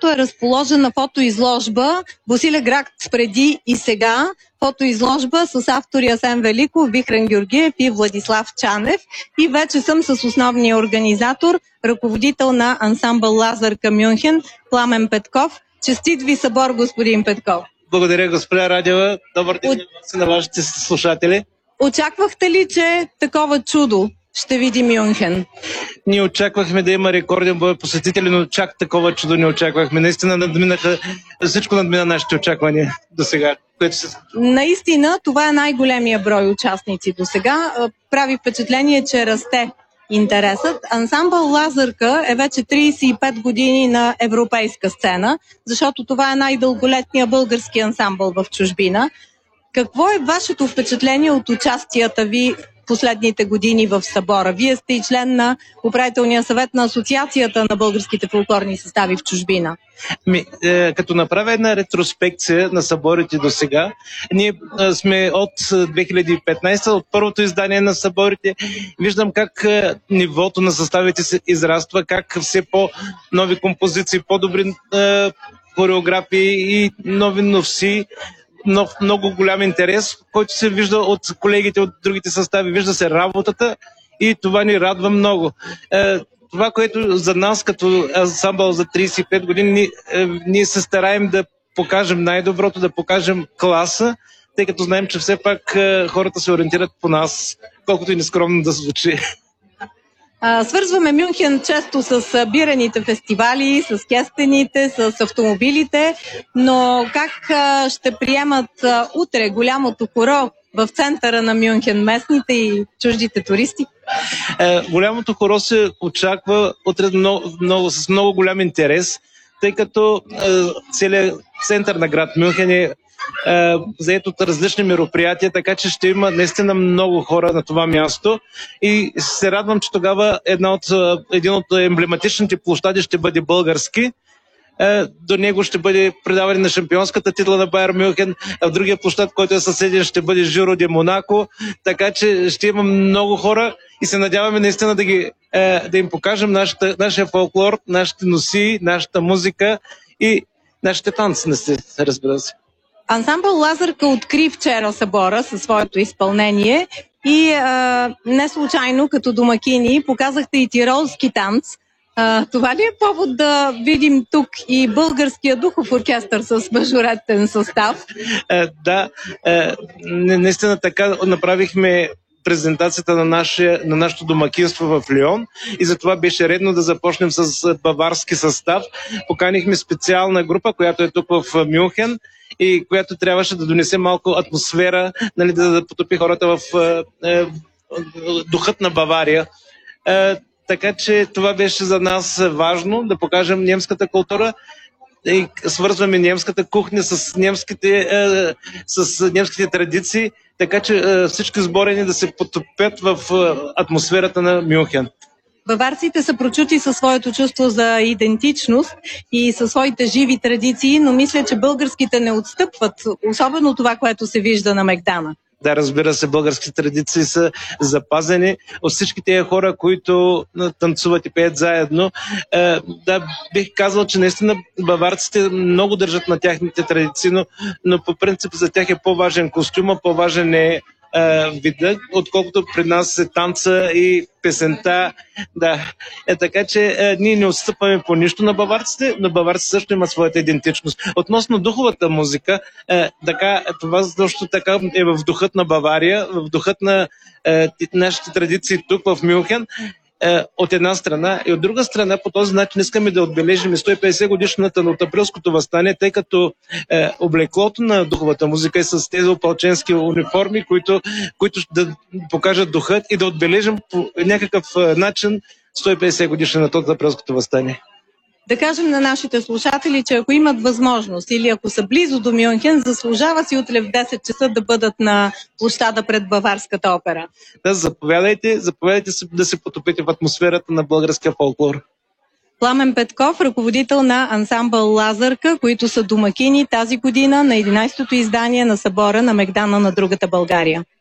е разположена фотоизложба Босилеград преди и сега. Фотоизложба с автори Асен Великов, Вихрен Георгиев и Владислав Чанев. И вече съм с основния организатор, ръководител на ансамбъл Лазарка Мюнхен, Пламен Петков. Честит ви събор, господин Петков! Благодаря, госпожа Радева. Добър ден на вашите слушатели. Очаквахте ли, че такова чудо ще види Мюнхен? Ние очаквахме да има рекорден брой посетители, но чак такова чудо не очаквахме. Наистина всичко надмина нашите очаквания до сега. Наистина, това е най-големия брой участници до сега. Прави впечатление, че расте интересът. Ансамбъл Лазарка е вече 35 години на европейска сцена, защото това е най-дълголетният български ансамбъл в чужбина. Какво е вашето впечатление от участията ви последните години в събора? Вие сте и член на управителния съвет на Асоциацията на българските фолклорни състави в чужбина. Като направя една ретроспекция на съборите до сега, ние сме от 2015, от първото издание на съборите. Виждам как нивото на съставите се израства, как все по-нови композиции, по-добри хореографии и нови новси. Много голям интерес, който се вижда от колегите от другите състави. Вижда се работата и това ни радва много. Това, което за нас като ансамбъл за 35 години, ние се стараем да покажем най-доброто, да покажем класа, тъй като знаем, че все пак хората се ориентират по нас, колкото и нескромно да звучи. Свързваме Мюнхен често с събираните фестивали, с кестените, с автомобилите, но как ще приемат утре голямото хоро в центъра на Мюнхен, местните и чуждите туристи? Голямото хоро се очаква утре с много голям интерес, тъй като целият център на град Мюнхен е заед от различни мероприятия, така че ще има наистина много хора на това място и се радвам, че тогава един от емблематичните площади ще бъде български. До него ще бъде предаване на шампионската титла на Байер Мюнхен, а в другия площад, който е съседен, ще бъде Жиро де Монако, така че ще има много хора и се надяваме наистина да им покажем нашия фолклор, нашите носи, нашата музика и нашите танци, разбира се. Ансамбъл Лазарка откри вчера събора със своето изпълнение и не случайно като домакини показахте и тиролски танц. Това ли е повод да видим тук и българския духов оркестър с мажоретен състав? Да, наистина така направихме презентацията на нашето домакинство в Лион и затова беше редно да започнем с баварски състав. Поканихме специална група, която е тук в Мюнхен и която трябваше да донесе малко атмосфера, нали, да потопи хората в духът на Бавария. Така че това беше за нас важно, да покажем немската култура и свързваме немската кухня с немските традиции, така че всички сборени да се потопят в атмосферата на Мюнхен. Баварците са прочути със своето чувство за идентичност и със своите живи традиции, но мисля, че българските не отстъпват, особено това, което се вижда на Мегдана. Да, разбира се, българските традиции са запазени от всички тези хора, които танцуват и пеят заедно. Да, бих казал, че наистина баварците много държат на тяхните традиции, но по принцип за тях е по-важен костюма, по-важен е вида, отколкото при нас е танца и песента. Да. Така че ние не отстъпваме по нищо на баварците, но баварците също имат своята идентичност. Относно духовата музика, това също така е в духът на Бавария, в духът на нашите традиции тук в Мюнхен. От една страна и от друга страна по този начин искаме да отбележим 150 годишната от априлското въстание, тъй като облеклото на духовата музика е с тези опълченски униформи, които да покажат духът и да отбележим по някакъв начин 150 годишната от априлското въстание. Да кажем на нашите слушатели, че ако имат възможност или ако са близо до Мюнхен, заслужава си утре в 10 часа да бъдат на площада пред Баварската опера. Да, заповядайте да се потопите в атмосферата на българския фолклор. Пламен Петков, ръководител на ансамбъл Лазарка, които са домакини тази година на 11-то издание на събора на Мегдана на другата България.